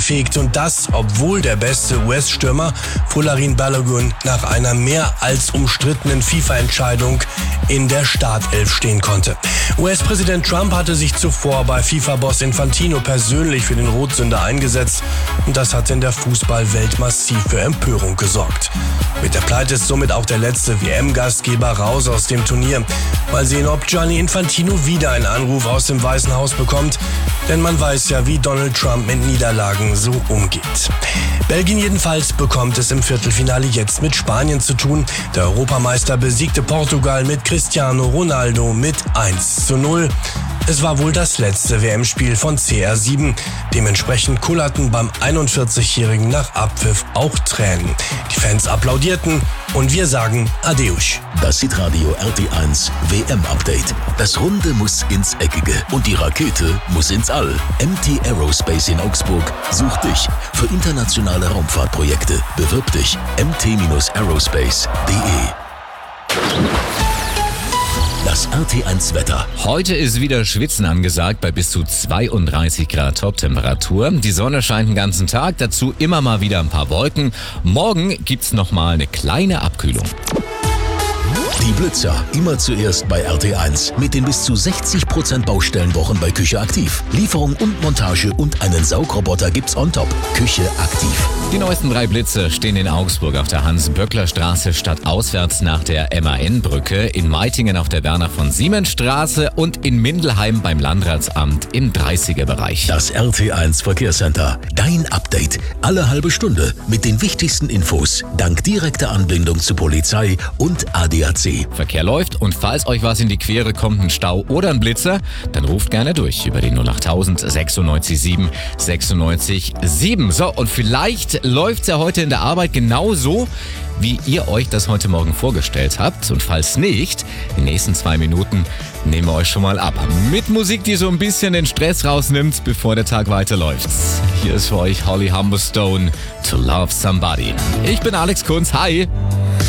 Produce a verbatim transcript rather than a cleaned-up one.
gefegt und das, obwohl der beste U S-Stürmer Folarin Balogun nach einer mehr als umstrittenen FIFA-Entscheidung in der Startelf stehen konnte. U S-Präsident Trump hatte sich zuvor bei FIFA-Boss Infantino persönlich für den Rotsünder eingesetzt und das hat in der Fußballwelt massiv für Empörung gesorgt. Mit der Pleite ist somit auch der letzte W M-Gastgeber raus aus dem Turnier. Mal sehen, ob Gianni Infantino wieder einen Anruf aus dem Weißen Haus bekommt, denn man weiß ja, wie Donald Trump mit Niederlagen so umgeht. Belgien jedenfalls bekommt es im Viertelfinale jetzt mit Spanien zu tun. Der Europameister besiegte Portugal mit Cristiano Ronaldo mit eins zu null. Es war wohl das letzte W M-Spiel von C R sieben. Dementsprechend kullerten beim einundvierzigjährigen nach Abpfiff auch Tränen. Die Fans applaudierten und wir sagen Adeus. Das Hitradio R T eins W M-Update. Das Runde muss ins Eckige und die Rakete muss ins All. M T Aerospace in Augsburg sucht dich für internationale Raumfahrtprojekte. Bewirb dich m t aerospace punkt de. Das R T eins Wetter. Heute ist wieder Schwitzen angesagt bei bis zu zweiunddreißig Grad Toptemperatur. Die Sonne scheint den ganzen Tag, dazu immer mal wieder ein paar Wolken. Morgen gibt's nochmal eine kleine Abkühlung. Die Blitzer, immer zuerst bei R T eins. Mit den bis zu sechzig Prozent Baustellenwochen bei Küche Aktiv. Lieferung und Montage und einen Saugroboter gibt's on top. Küche Aktiv. Die neuesten drei Blitze stehen in Augsburg auf der Hans-Böckler-Straße stadtauswärts nach der M A N-Brücke, in Meitingen auf der Werner-von-Siemens-Straße und in Mindelheim beim Landratsamt im dreißiger-Bereich. Das R T eins Verkehrscenter. Dein Update. Alle halbe Stunde mit den wichtigsten Infos. Dank direkter Anbindung zu Polizei und A D A C. Verkehr läuft und falls euch was in die Quere kommt, ein Stau oder ein Blitzer, dann ruft gerne durch über die null achttausend sechsundneunzig sieben sechsundneunzig sieben. So, und vielleicht läuft's ja heute in der Arbeit genauso, wie ihr euch das heute Morgen vorgestellt habt. Und falls nicht, die nächsten zwei Minuten nehmen wir euch schon mal ab. Mit Musik, die so ein bisschen den Stress rausnimmt, bevor der Tag weiterläuft. Hier ist für euch Holly Humberstone, To Love Somebody. Ich bin Alex Kunz, hi!